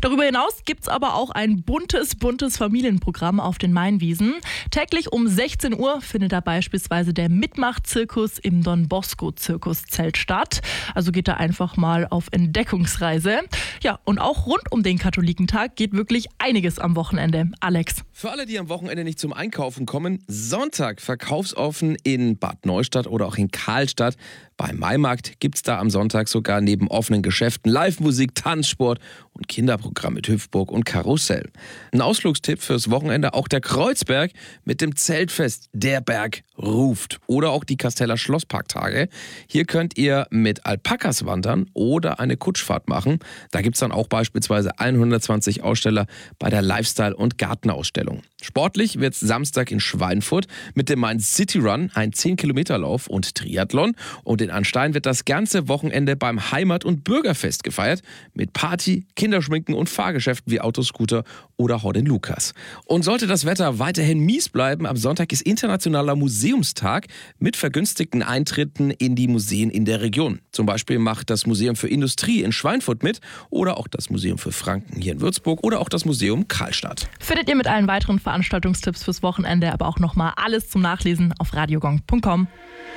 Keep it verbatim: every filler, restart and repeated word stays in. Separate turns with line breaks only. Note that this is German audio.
Darüber hinaus gibt's aber auch ein buntes, buntes Familienprogramm auf den Mainwiesen. Täglich um sechzehn Uhr findet da beispielsweise der Mitmachzirkus im Don Bosco Zirkuszelt statt. Also geht da einfach mal auf Entdeckungsreise. Ja, und auch rund um den Katholikentag geht wirklich einiges am Wochenende. Alex.
Für alle, die am Wochenende nicht zum Einkaufen kommen, Sonntag verkaufsoffen in Bad Neustadt oder auch in Karlstadt. Beim Maimarkt gibt es da am Sonntag sogar neben offenen Geschäften Live-Musik, Tanzsport und Kinderprogramm mit Hüpfburg und Karussell. Ein Ausflugstipp fürs Wochenende, auch der Kreuzberg mit dem Zeltfest Der Berg ruft. Oder auch die Kasteller Schlossparktage. Hier könnt ihr mit Alpakas wandern oder eine Kutschfahrt machen. Da gibt es dann auch beispielsweise hundertzwanzig Aussteller bei der Lifestyle- und Gartenausstellung. Sportlich wird es Samstag in Schweinfurt mit dem Main City Run, ein zehn Kilometer Lauf und Triathlon. Und in Anstein wird das ganze Wochenende beim Heimat- und Bürgerfest gefeiert mit Party, Kinderschminken und Fahrgeschäften wie Autoscooter oder Horden Lukas. Und sollte das Wetter weiterhin mies bleiben, am Sonntag ist internationaler Museumstag mit vergünstigten Eintritten in die Museen in der Region. Zum Beispiel macht das Museum für Industrie in Schweinfurt mit oder auch das Museum für Franken hier in Würzburg oder auch das Museum Karlstadt.
Findet ihr mit allen weiteren Veranstaltungstipps fürs Wochenende, aber auch nochmal alles zum Nachlesen auf radiogong punkt com.